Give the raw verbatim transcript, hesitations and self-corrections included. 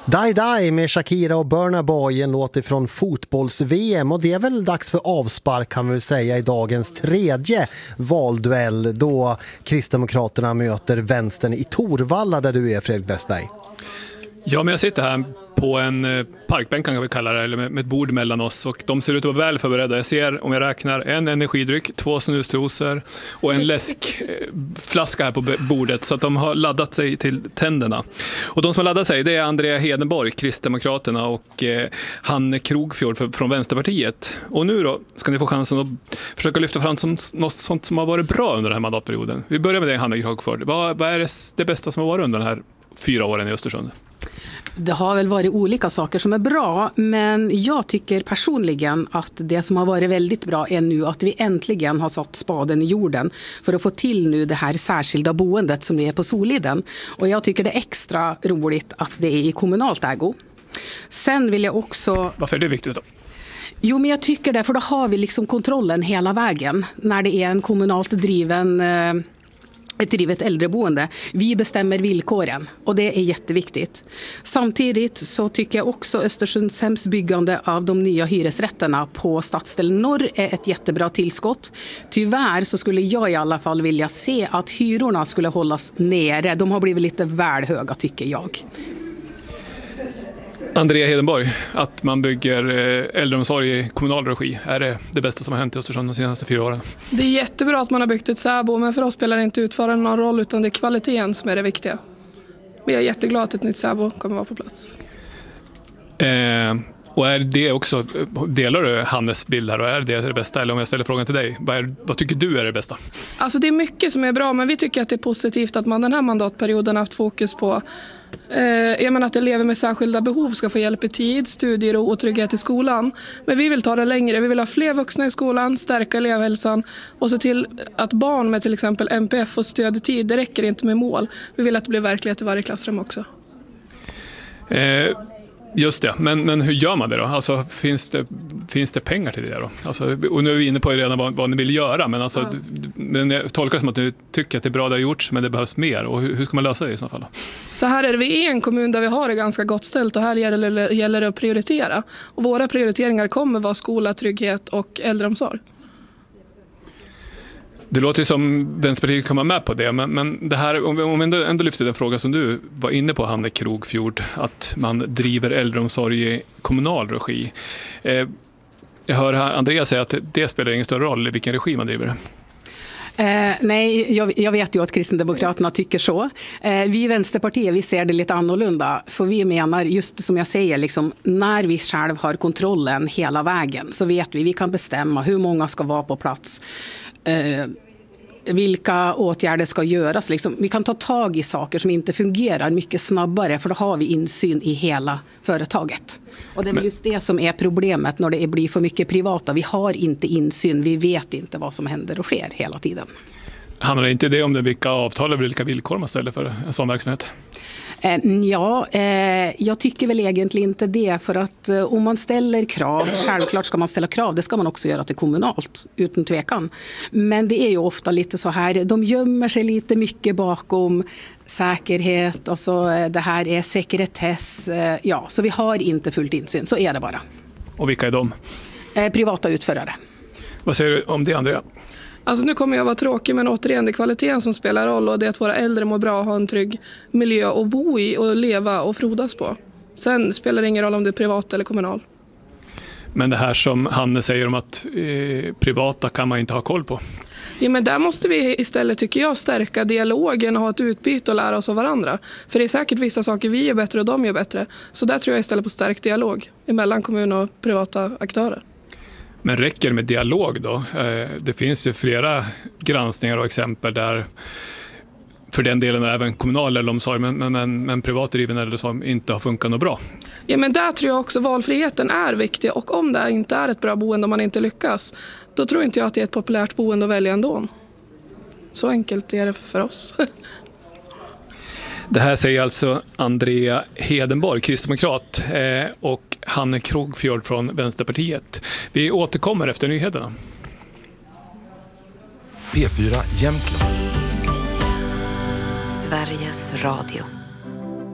Die Die med Shakira och Burna Boy, en låt ifrån fotbolls-V M, och det är väl dags för avspark kan man väl säga i dagens tredje valduell då Kristdemokraterna möter vänstern i Torvalla där du är, Fredrik Westberg. Ja, men jag sitter här på en parkbänk kan vi kalla det, eller med ett bord mellan oss, och de ser ut att vara väl förberedda. Jag ser, om jag räknar, en energidryck, två snusdoser och en läskflaska här på bordet, så att de har laddat sig till tänderna. Och de som har laddat sig, det är Andrea Hedenborg, Kristdemokraterna, och eh, Hanne Krogfjord för, från Vänsterpartiet. Och nu då ska ni få chansen att försöka lyfta fram som, något sånt som har varit bra under den här mandatperioden. Vi börjar med dig, Hanne Krogfjord. Vad, vad är det, det bästa som har varit under den här fyra åren i Östersund? Det har väl varit olika saker som är bra, men jag tycker personligen att det som har varit väldigt bra är nu att vi äntligen har satt spaden i jorden för att få till nu det här särskilda boendet som är på Soliden. Och jag tycker det är extra roligt att det är i kommunalt ägo. Sen vill jag också... Varför är det viktigt då? Jo, men jag tycker det, för då har vi liksom kontrollen hela vägen när det är en kommunalt driven... Eh, ett drivet äldreboende. Vi bestämmer villkoren och det är jätteviktigt. Samtidigt så tycker jag också Östersundshems byggande av de nya hyresrätterna på stadsdel norr är ett jättebra tillskott. Tyvärr så skulle jag i alla fall vilja se att hyrorna skulle hållas nere. De har blivit lite väl höga tycker jag. Andrea Hedenborg, att man bygger äldreomsorg i kommunal regi, är det det bästa som har hänt i Östersund de senaste fyra åren? Det är jättebra att man har byggt ett säbo, men för oss spelar det inte utförande någon roll, utan det är kvaliteten som är det viktiga. Vi är jätteglada att ett nytt säbo kommer vara på plats. Eh, och är det också, delar du Hannes bild här, och är det det bästa? Eller om jag ställer frågan till dig, vad, är, vad tycker du är det bästa? Alltså det är mycket som är bra, men vi tycker att det är positivt att man den här mandatperioden har haft fokus på eh, jag menar att elever med särskilda behov ska få hjälp i tid, studier och trygghet i skolan. Men vi vill ta det längre. Vi vill ha fler vuxna i skolan, stärka elevhälsan och se till att barn med till exempel M P F får stöd i tid. Det räcker inte med mål. Vi vill att det blir verklighet i varje klassrum också. Eh, just det, men, men hur gör man det då? Alltså, finns det, finns det pengar till det då? Alltså, och nu är vi inne på redan vad, vad ni vill göra, men, alltså, ja. men jag tolkar det som att du tycker att det är bra det har gjorts, men det behövs mer. Och hur, hur ska man lösa det i så fall då? Så här är det, vi är en kommun där vi har det ganska gott ställt och här gäller, gäller det att prioritera. Och våra prioriteringar kommer vara skola, trygghet och äldreomsorg. Det låter ju som Vänsterpartiet kommer med på det, men, men det här, om vi om ändå, ändå lyfter den fråga som du var inne på, Hanne Krogfjord, att man driver äldreomsorg i kommunal regi. Eh, jag hör Andreas säga att det spelar ingen större roll i vilken regi man driver det. Eh, nej, jag, jag vet ju att Kristdemokraterna tycker så. Eh, vi i Vänsterpartiet, vi ser det lite annorlunda. För vi menar, just som jag säger, liksom, när vi själv har kontrollen hela vägen så vet vi, vi kan bestämma hur många ska vara på plats. Eh, vilka åtgärder ska göras. Liksom. Vi kan ta tag i saker som inte fungerar mycket snabbare, för då har vi insyn i hela företaget. Och det är just det som är problemet när det blir för mycket privata. Vi har inte insyn, vi vet inte vad som händer och sker hela tiden. Handlar det inte det om det vilka avtal eller vilka villkor man ställer för en sån verksamhet? Ja, jag tycker väl egentligen inte det, för att om man ställer krav, självklart ska man ställa krav, det ska man också göra till kommunalt, utan tvekan. Men det är ju ofta lite så här, de gömmer sig lite mycket bakom säkerhet, alltså det här är sekretess, ja, så vi har inte fullt insyn, så är det bara. Och vilka är de? Privata utförare. Vad säger du om det, Andrea? Alltså nu kommer jag vara tråkig, men återigen det är kvaliteten som spelar roll, och det är att våra äldre mår bra och har en trygg miljö att bo i och leva och frodas på. Sen spelar det ingen roll om det är privat eller kommunal. Men det här som Hanne säger om att eh, privata kan man inte ha koll på. Ja, men där måste vi istället, tycker jag, stärka dialogen och ha ett utbyte och lära oss av varandra. För det är säkert vissa saker vi gör bättre och de gör bättre. Så där tror jag istället på stärkt dialog mellan kommun och privata aktörer. Men räcker det med dialog då? Det finns ju flera granskningar och exempel där, för den delen även kommunal äldreomsorg, men, men, men, men privat driven äldreomsorg inte har funkat något bra. Ja, men där tror jag också valfriheten är viktig, och om det inte är ett bra boende om man inte lyckas, då tror inte jag att det är ett populärt boende att välja ändå. Så enkelt är det för oss. Det här säger alltså Andrea Hedenborg, kristdemokrat, eh, och Hanne Krogfjord från Vänsterpartiet. Vi återkommer efter nyheterna. P fyra Jämtland. Sveriges Radio.